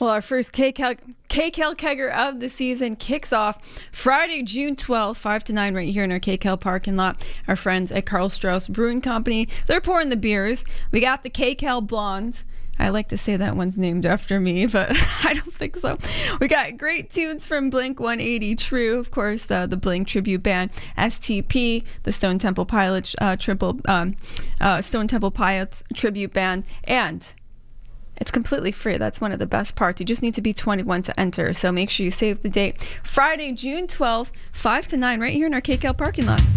Well, our first K-Cal Kegger of the season kicks off Friday, June 12th, 5 to 9, right here in our K-Cal parking lot. Our friends at Karl Strauss Brewing Company, they're pouring the beers. We got the K-Cal Blonde. I like to say that one's named after me, but I don't think so. We got great tunes from Blink-182, True, of course, the Blink tribute band, STP, the Stone Temple Pilots tribute band, and it's completely free. That's one of the best parts. You just need to be 21 to enter, so make sure you save the date. Friday, June 12th, 5 to 9, right here in our K-Cal parking lot.